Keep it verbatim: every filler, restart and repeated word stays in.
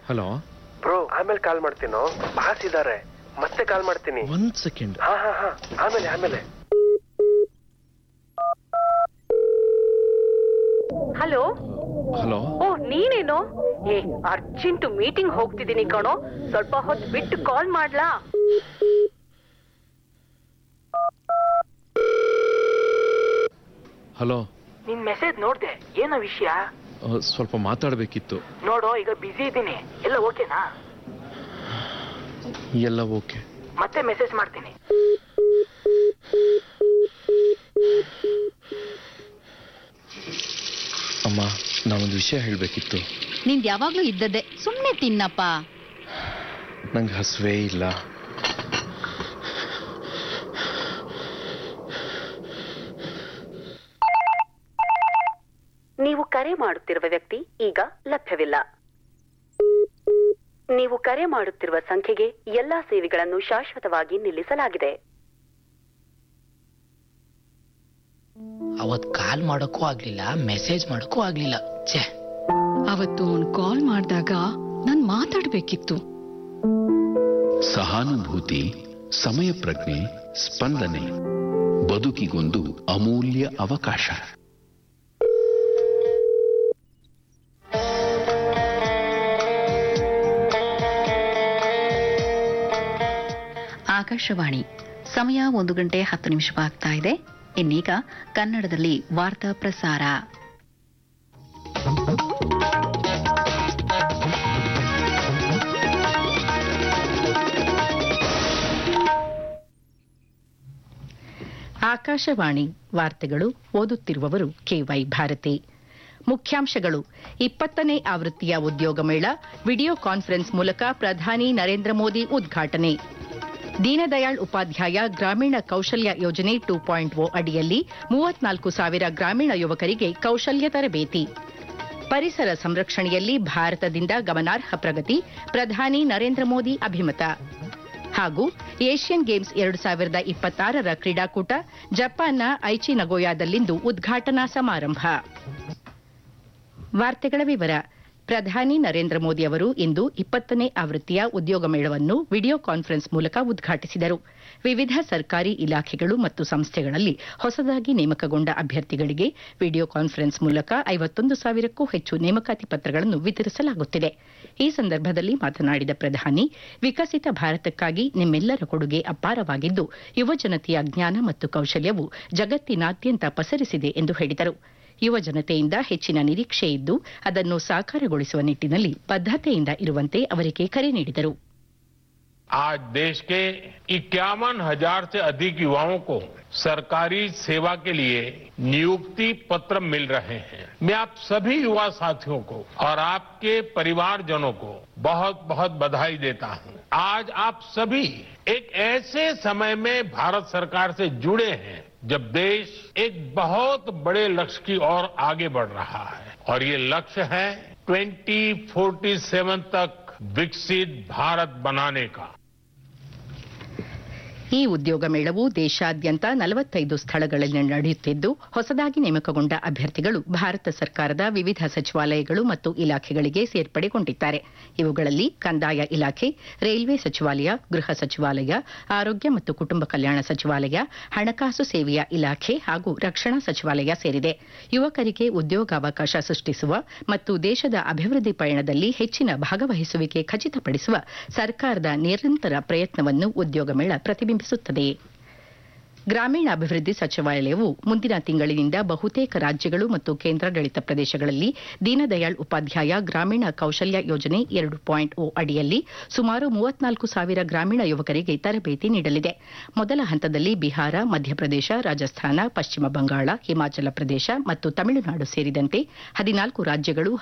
Hello bro, ಆಮೇಲೆ ಕಾಲ್ ಮಾಡ್ತೀನೋ, boss ಇದಾರೆ, ಮತ್ತೆ ಕಾಲ್ ಮಾಡ್ತೀನಿ. ಒಂದ್ ಸೆಕೆಂಡ್. ಹಾ ಹಾ ಹಾ ಆಮೇಲೆ ಆಮೇಲೆ ಹಲೋ ಹಲೋ. ಓ ನೀನೇನೋ? ಏ ಅರ್ಜೆಂಟ್ ಮೀಟಿಂಗ್ ಹೋಗ್ತಿದ್ದೀನಿ ಕಣೋ, ಸ್ವಲ್ಪ ಹೊತ್ತು ಬಿಟ್ಟು ಕಾಲ್ ಮಾಡ್ಲಾ? ಹಲೋ. ನಿನ್ ಮೆಸೇಜ್ ನೋಡ್ದೆ, ಏನೋ ವಿಷಯ? ಸ್ವಲ್ಪ ಮಾತಾಡ್ಬೇಕಿತ್ತು. ನೋಡೋ, ಈಗ ಬಿಸಿ ಇದ್ದೀನಿ. ಎಲ್ಲ ಓಕೆನಾ? ಎಲ್ಲ ಓಕೆ. ಮತ್ತೆ ಮೆಸೇಜ್ ಮಾಡ್ತೀನಿ. ಅಮ್ಮ, ನಾನೊಂದು ವಿಷಯ ಹೇಳ್ಬೇಕಿತ್ತು. ನಿಂದ್ ಯಾವಾಗ್ಲೂ ಇದ್ದದ್ದೇ, ಸುಮ್ನೆ ತಿನ್ನಪ್ಪ. ನಂಗೆ ಹಸುವೇ ಇಲ್ಲ. ನೀವು ಕರೆ ಮಾಡುತ್ತಿರುವ ವ್ಯಕ್ತಿ ಈಗ ಲಭ್ಯವಿಲ್ಲ. ನೀವು ಕರೆ ಮಾಡುತ್ತಿರುವ ಸಂಖ್ಯೆಗೆ ಎಲ್ಲಾ ಸೇವೆಗಳನ್ನು ಶಾಶ್ವತವಾಗಿ ನಿಲ್ಲಿಸಲಾಗಿದೆ. ಅವತ್ ಕಾಲ್ ಮಾಡೋಕ್ಕೂ ಆಗ್ಲಿಲ್ಲ, ಮೆಸೇಜ್ ಮಾಡೋಕ್ಕೂ ಆಗ್ಲಿಲ್ಲ. ಛೇ, ಅವತ್ತು ಅವ್ನು ಕಾಲ್ ಮಾಡಿದಾಗ ನಾನ್ ಮಾತಾಡ್ಬೇಕಿತ್ತು. ಸಹಾನುಭೂತಿ, ಸಮಯ ಪ್ರಜ್ಞೆ, ಸ್ಪಂದನೆ, ಬದುಕಿಗೊಂದು ಅಮೂಲ್ಯ ಅವಕಾಶ. ಆಕಾಶವಾಣಿ, ಸಮಯ ಒಂದು ಗಂಟೆ ಹತ್ತು ನಿಮಿಷವಾಗ್ತಾ ಇದೆ. ಇನ್ನೀಗ ಕನ್ನಡದಲ್ಲಿ ವಾರ್ತಾ ಪ್ರಸಾರ. ಆಕಾಶವಾಣಿ ವಾರ್ತೆಗಳು, ಓದುತ್ತಿರುವವರು ಕೆವೈ ಭಾರತಿ. ಮುಖ್ಯಾಂಶಗಳು: ಇಪ್ಪತ್ತನೇ ಆವೃತ್ತಿಯ ಉದ್ಯೋಗ ಮೇಳ ವಿಡಿಯೋ ಕಾನ್ಫರೆನ್ಸ್ ಮೂಲಕ ಪ್ರಧಾನಿ ನರೇಂದ್ರ ಮೋದಿ ಉದ್ಘಾಟನೆ. ದೀನದಯಾಳ್ ಉಪಾಧ್ಯಾಯ ಗ್ರಾಮೀಣ ಕೌಶಲ್ಯ ಯೋಜನೆ ಟೂ ಪಾಯಿಂಟ್ ಓ ಅಡಿಯಲ್ಲಿ ಮೂವತ್ನಾಲ್ಕು ಸಾವಿರ ಗ್ರಾಮೀಣ ಯುವಕರಿಗೆ ಕೌಶಲ್ಯ ತರಬೇತಿ. ಪರಿಸರ ಸಂರಕ್ಷಣೆಯಲ್ಲಿ ಭಾರತದಿಂದ ಗಮನಾರ್ಹ ಪ್ರಗತಿ, ಪ್ರಧಾನಿ ನರೇಂದ್ರ ಮೋದಿ ಅಭಿಮತ. ಹಾಗೂ ಏಷ್ಯನ್ ಗೇಮ್ಸ್ ಎರಡು ಸಾವಿರದ ಇಪ್ಪತ್ತಾರರ ಕ್ರೀಡಾಕೂಟ ಜಪಾನ್ನ ಐಚಿ ನಗೋಯಾದಲ್ಲಿಂದು ಉದ್ಘಾಟನಾ ಸಮಾರಂಭ. ವಾರ್ತೆಗಳ ವಿವರ. ಪ್ರಧಾನಿ ನರೇಂದ್ರ ಮೋದಿ ಅವರು ಇಂದು ಇಪ್ಪತ್ತನೇ ಆವೃತ್ತಿಯ ಉದ್ಯೋಗ ಮೇಳವನ್ನು ವಿಡಿಯೋ ಕಾನ್ಫರೆನ್ಸ್ ಮೂಲಕ ಉದ್ಘಾಟಿಸಿದರು. ವಿವಿಧ ಸರ್ಕಾರಿ ಇಲಾಖೆಗಳು ಮತ್ತು ಸಂಸ್ಥೆಗಳಲ್ಲಿ ಹೊಸದಾಗಿ ನೇಮಕಗೊಂಡ ಅಭ್ಯರ್ಥಿಗಳಿಗೆ ವಿಡಿಯೋ ಕಾನ್ಫರೆನ್ಸ್ ಮೂಲಕ ಐವತ್ತೊಂದು ಸಾವಿರಕ್ಕೂ ಹೆಚ್ಚು ನೇಮಕಾತಿ ಪತ್ರಗಳನ್ನು ವಿತರಿಸಲಾಗುತ್ತಿದೆ. ಈ ಸಂದರ್ಭದಲ್ಲಿ ಮಾತನಾಡಿದ ಪ್ರಧಾನಿ, ವಿಕಸಿತ ಭಾರತಕ್ಕಾಗಿ ನಿಮ್ಮೆಲ್ಲರ ಕೊಡುಗೆ ಅಪಾರವಾಗಿದ್ದು, ಯುವಜನತೆಯ ಜ್ಞಾನ ಮತ್ತು ಕೌಶಲ್ಯವು ಜಗತ್ತಿನಾದ್ಯಂತ ಪಸರಿಸಿದೆ ಎಂದು ಹೇಳಿದರು. ಯುವ ಜನತೆಯಿಂದ ಹೆಚ್ಚಿನ ನಿರೀಕ್ಷೆ ಇದ್ದು ಅದನ್ನು ಸಾಕಾರಗೊಳಿಸುವ ನಿಟ್ಟಿನಲ್ಲಿ ಬದ್ಧತೆಯಿಂದ ಇರುವಂತೆ ಅವರಿಗೆ ಕರೆ ನೀಡಿದರು. आज देश के इक्यावन हजार से अधिक युवाओं को सरकारी सेवा के लिए नियुक्ति पत्र मिल रहे हैं. मैं आप सभी युवा साथियों को और आपके परिवारजनों को बहुत बहुत बधाई देता हूं. आज आप सभी एक ऐसे समय में भारत सरकार से जुड़े हैं जब देश एक बहुत बड़े लक्ष्य की ओर आगे बढ़ रहा है और ये लक्ष्य है ट्वेंटी फोर्टी सेवन तक विकसित भारत बनाने का. ಈ ಉದ್ಯೋಗ ಮೇಳವು ದೇಶಾದ್ಯಂತ ನಲವತ್ತೈದು ಸ್ಥಳಗಳಲ್ಲಿ ನಡೆಯುತ್ತಿದ್ದು, ಹೊಸದಾಗಿ ನೇಮಕಗೊಂಡ ಅಭ್ಯರ್ಥಿಗಳು ಭಾರತ ಸರ್ಕಾರದ ವಿವಿಧ ಸಚಿವಾಲಯಗಳು ಮತ್ತು ಇಲಾಖೆಗಳಿಗೆ ಸೇರ್ಪಡೆಗೊಂಡಿದ್ದಾರೆ. ಇವುಗಳಲ್ಲಿ ಕಂದಾಯ ಇಲಾಖೆ, ರೈಲ್ವೆ ಸಚಿವಾಲಯ, ಗೃಹ ಸಚಿವಾಲಯ, ಆರೋಗ್ಯ ಮತ್ತು ಕುಟುಂಬ ಕಲ್ಯಾಣ ಸಚಿವಾಲಯ, ಹಣಕಾಸು ಸೇವೆಯ ಇಲಾಖೆ ಹಾಗೂ ರಕ್ಷಣಾ ಸಚಿವಾಲಯ ಸೇರಿದೆ. ಯುವಕರಿಗೆ ಉದ್ಯೋಗಾವಕಾಶ ಸೃಷ್ಟಿಸುವ ಮತ್ತು ದೇಶದ ಅಭಿವೃದ್ಧಿ ಪಯಣದಲ್ಲಿ ಹೆಚ್ಚಿನ ಭಾಗವಹಿಸುವಿಕೆ ಖಚಿತಪಡಿಸುವ ಸರ್ಕಾರದ ನಿರಂತರ ಪ್ರಯತ್ನವನ್ನು ಉದ್ಯೋಗ ಮೇಳ ಪ್ರತಿಬಿಂಬಿಸುತ್ತದೆ. ಗ್ರಾಮೀಣಾಭಿವೃದ್ಧಿ ಸಚಿವಾಲಯವು ಮುಂದಿನ ತಿಂಗಳಿನಿಂದ ಬಹುತೇಕ ರಾಜ್ಯಗಳು ಮತ್ತು ಕೇಂದ್ರಾಡಳಿತ ಪ್ರದೇಶಗಳಲ್ಲಿ ದೀನದಯಾಳ್ ಉಪಾಧ್ಯಾಯ ಗ್ರಾಮೀಣ ಕೌಶಲ್ಯ ಯೋಜನೆ ಎರಡು ಪಾಯಿಂಟ್ ಓ ಅಡಿಯಲ್ಲಿ ಸುಮಾರು ಮೂವತ್ನಾಲ್ಕು ಸಾವಿರ ಗ್ರಾಮೀಣ ಯುವಕರಿಗೆ ತರಬೇತಿ ನೀಡಲಿದೆ. ಮೊದಲ ಹಂತದಲ್ಲಿ ಬಿಹಾರ, ಮಧ್ಯಪ್ರದೇಶ, ರಾಜಸ್ಥಾನ, ಪಶ್ಚಿಮ ಬಂಗಾಳ, ಹಿಮಾಚಲ ಪ್ರದೇಶ ಮತ್ತು ತಮಿಳುನಾಡು ಸೇರಿದಂತೆ ಹದಿನಾಲ್ಕು ರಾಜ್ಯಗಳು